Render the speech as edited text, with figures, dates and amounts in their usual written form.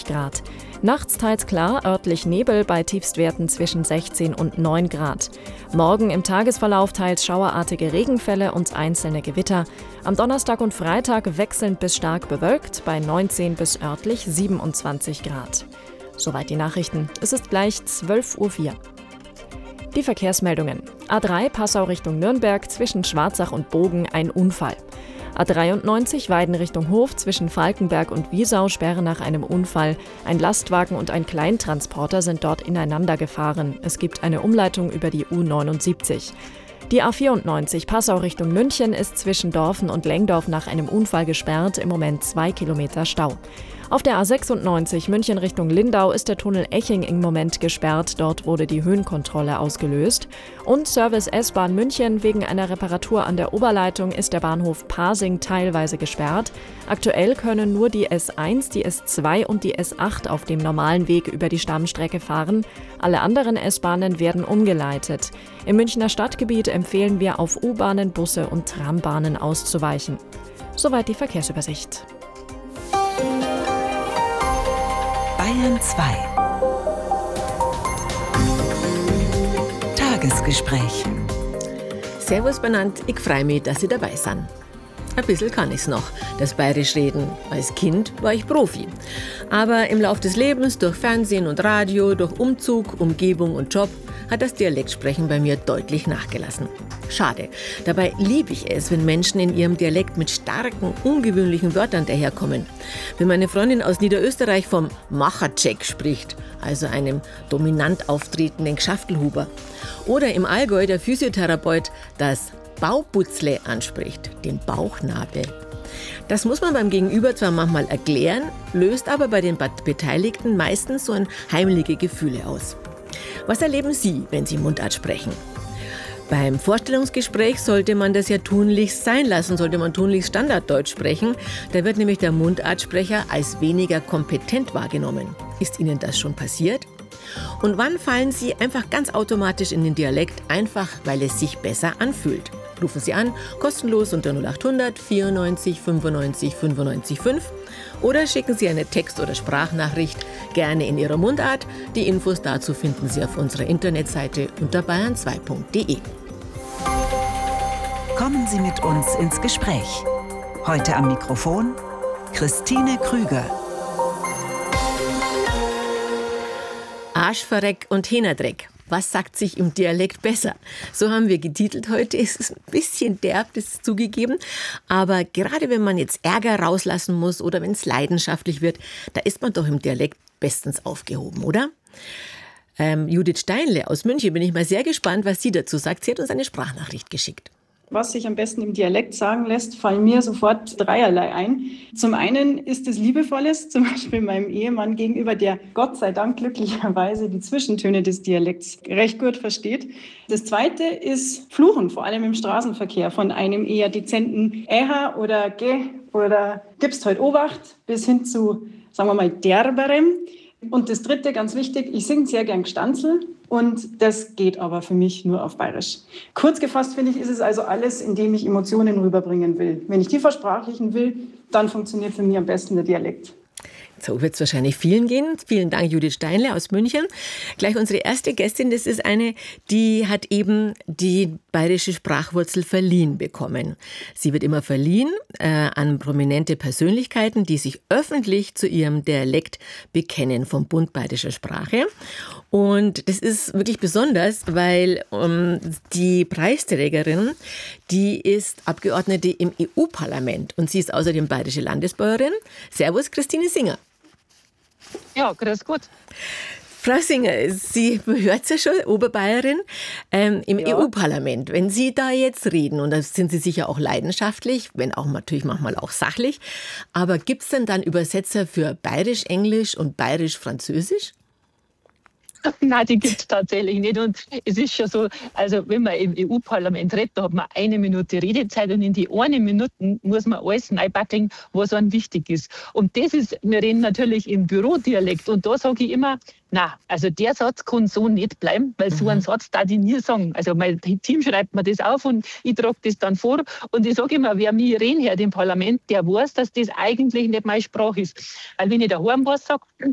Grad. Nachts teils klar, örtlich Nebel bei Tiefstwerten zwischen 16 und 9 Grad. Morgen im Tagesverlauf teils schauerartige Regenfälle und einzelne Gewitter. Am Donnerstag und Freitag wechselnd bis stark bewölkt, bei 19 bis örtlich 27 Grad. Soweit die Nachrichten. Es ist gleich 12:04 Uhr. Die Verkehrsmeldungen. A3 Passau Richtung Nürnberg, zwischen Schwarzach und Bogen ein Unfall. A93 Weiden Richtung Hof, zwischen Falkenberg und Wiesau Sperre nach einem Unfall. Ein Lastwagen und ein Kleintransporter sind dort ineinander gefahren. Es gibt eine Umleitung über die U79. Die A94 Passau Richtung München ist zwischen Dorfen und Lengdorf nach einem Unfall gesperrt, im Moment 2 Kilometer Stau. Auf der A96 München Richtung Lindau ist der Tunnel Eching im Moment gesperrt, dort wurde die Höhenkontrolle ausgelöst. Und Service S-Bahn München, wegen einer Reparatur an der Oberleitung ist der Bahnhof Pasing teilweise gesperrt. Aktuell können nur die S1, die S2 und die S8 auf dem normalen Weg über die Stammstrecke fahren. Alle anderen S-Bahnen werden umgeleitet. Im Münchner Stadtgebiet empfehlen wir, auf U-Bahnen, Busse und Trambahnen auszuweichen. Soweit die Verkehrsübersicht. Bayern 2. Tagesgespräch. Servus benannt, ich freue mich, dass Sie dabei sind. Ein bisschen kann ich's noch, das Bayerisch reden. Als Kind war ich Profi. Aber im Lauf des Lebens, durch Fernsehen und Radio, durch Umzug, Umgebung und Job, hat das Dialektsprechen bei mir deutlich nachgelassen. Schade. Dabei liebe ich es, wenn Menschen in ihrem Dialekt mit starken, ungewöhnlichen Wörtern daherkommen. Wenn meine Freundin aus Niederösterreich vom Machercheck spricht, also einem dominant auftretenden Gschaftelhuber. Oder im Allgäu der Physiotherapeut das Bauputzle anspricht, den Bauchnabel. Das muss man beim Gegenüber zwar manchmal erklären, löst aber bei den Beteiligten meistens so ein heimliche Gefühle aus. Was erleben Sie, wenn Sie Mundart sprechen? Beim Vorstellungsgespräch sollte man das ja tunlichst sein lassen, sollte man tunlichst Standarddeutsch sprechen. Da wird nämlich der Mundartsprecher als weniger kompetent wahrgenommen. Ist Ihnen das schon passiert? Und wann fallen Sie einfach ganz automatisch in den Dialekt, einfach weil es sich besser anfühlt? Rufen Sie an, kostenlos unter 0800 94 95 95 5 oder schicken Sie eine Text- oder Sprachnachricht, gerne in Ihrer Mundart. Die Infos dazu finden Sie auf unserer Internetseite unter bayern2.de. Kommen Sie mit uns ins Gespräch. Heute am Mikrofon Christine Krüger. Arschverreck und Hähnerdreck. Was sagt sich im Dialekt besser? So haben wir getitelt heute. Es ist ein bisschen derb, das ist zugegeben. Aber gerade wenn man jetzt Ärger rauslassen muss oder wenn es leidenschaftlich wird, da ist man doch im Dialekt bestens aufgehoben, oder? Judith Steinle aus München, bin ich mal sehr gespannt, was sie dazu sagt. Sie hat uns eine Sprachnachricht geschickt. Was sich am besten im Dialekt sagen lässt, fallen mir sofort dreierlei ein. Zum einen ist es Liebevolles, zum Beispiel meinem Ehemann gegenüber, der Gott sei Dank glücklicherweise die Zwischentöne des Dialekts recht gut versteht. Das zweite ist Fluchen, vor allem im Straßenverkehr, von einem eher dezenten Äha oder Geh oder gibst heute Obacht bis hin zu, sagen wir mal, derberem. Und das dritte, ganz wichtig, ich singe sehr gern Gstanzl und das geht aber für mich nur auf Bayerisch. Kurz gefasst, finde ich, ist es also alles, indem ich Emotionen rüberbringen will. Wenn ich die versprachlichen will, dann funktioniert für mich am besten der Dialekt. So wird es wahrscheinlich vielen gehen. Vielen Dank, Judith Steinle aus München. Gleich unsere erste Gästin, das ist eine, die hat eben die bayerische Sprachwurzel verliehen bekommen. Sie wird immer verliehen an prominente Persönlichkeiten, die sich öffentlich zu ihrem Dialekt bekennen vom Bund Bayerischer Sprache. Und das ist wirklich besonders, weil die Preisträgerin, die ist Abgeordnete im EU-Parlament und sie ist außerdem bayerische Landesbäuerin. Servus, Christine Singer. Ja, grüß Gott. Frau Singer, Sie hört es ja schon, Oberbayerin im EU-Parlament. Wenn Sie da jetzt reden, und da sind Sie sicher auch leidenschaftlich, wenn auch natürlich manchmal auch sachlich, aber gibt es denn dann Übersetzer für Bayerisch-Englisch und Bayerisch-Französisch? Nein, die gibt es tatsächlich nicht. Und es ist schon so, also wenn man im EU-Parlament redet, da hat man 1 Minute Redezeit und in die 1 Minute muss man alles reinbacken, was einem wichtig ist. Und das ist, wir reden natürlich im Bürodialekt und da sage ich immer, na, also der Satz kann so nicht bleiben, weil so einen Satz darf ich nie sagen. Also mein Team schreibt mir das auf und ich trage das dann vor. Und ich sage immer, wer mich reden hört im Parlament, der weiß, dass das eigentlich nicht meine Sprache ist. Weil wenn ich daheim was sage,